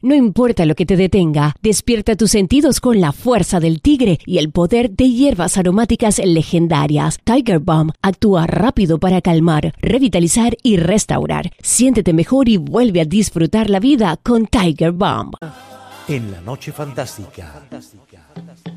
No importa lo que te detenga, despierta tus sentidos con la fuerza del tigre y el poder de hierbas aromáticas legendarias. Tiger Balm actúa rápido para calmar, revitalizar y restaurar. Siéntete mejor y vuelve a disfrutar la vida con Tiger Balm. En la noche fantástica.